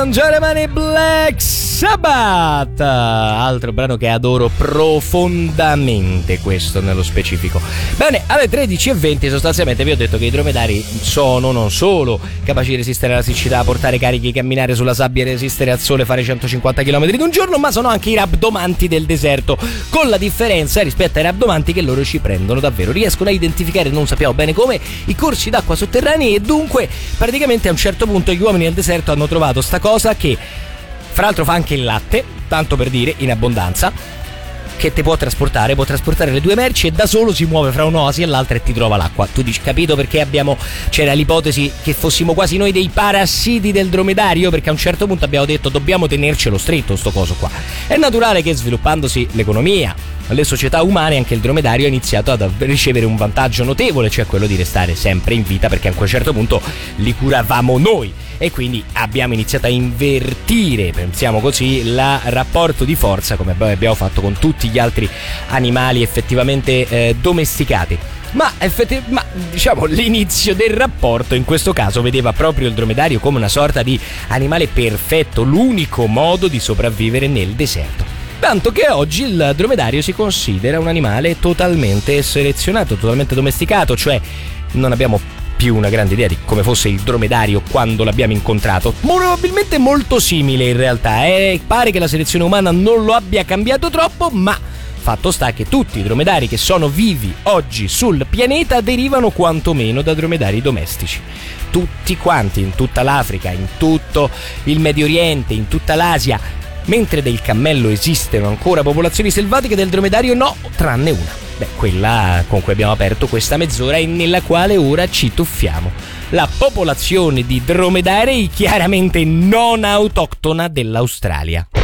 Germany Black Sabbath, altro brano che adoro profondamente, questo nello specifico. Bene, alle 13:20 sostanzialmente vi ho detto che i dromedari sono non solo capaci di resistere alla siccità, portare carichi, camminare sulla sabbia, resistere al sole, fare 150 km in un giorno, ma sono anche i rabdomanti del deserto, con la differenza rispetto ai rabdomanti che loro ci prendono davvero, riescono a identificare, non sappiamo bene come, i corsi d'acqua sotterranei, e dunque praticamente a un certo punto gli uomini del deserto hanno trovato sta cosa che fra l'altro fa anche il latte, tanto per dire, in abbondanza, che ti può trasportare le due merci, e da solo si muove fra un'oasi e l'altra e ti trova l'acqua. Tu dici, capito perché c'era l'ipotesi che fossimo quasi noi dei parassiti del dromedario, perché a un certo punto abbiamo detto dobbiamo tenercelo stretto sto coso qua. È naturale che sviluppandosi l'economia, le società umane, anche il dromedario ha iniziato a ricevere un vantaggio notevole, cioè quello di restare sempre in vita, perché a un certo punto li curavamo noi, e quindi abbiamo iniziato a invertire, pensiamo così, il rapporto di forza, come abbiamo fatto con tutti gli altri animali effettivamente domesticati. Ma diciamo l'inizio del rapporto in questo caso vedeva proprio il dromedario come una sorta di animale perfetto, l'unico modo di sopravvivere nel deserto. Tanto che oggi il dromedario si considera un animale totalmente selezionato, totalmente domesticato, cioè non abbiamo più una grande idea di come fosse il dromedario quando l'abbiamo incontrato. Probabilmente molto simile in realtà, pare che la selezione umana non lo abbia cambiato troppo, ma fatto sta che tutti i dromedari che sono vivi oggi sul pianeta derivano quantomeno da dromedari domestici. Tutti quanti, in tutta l'Africa, in tutto il Medio Oriente, in tutta l'Asia. Mentre del cammello esistono ancora popolazioni selvatiche, del dromedario no, tranne una. Quella con cui abbiamo aperto questa mezz'ora e nella quale ora ci tuffiamo. La popolazione di dromedari chiaramente non autoctona dell'Australia.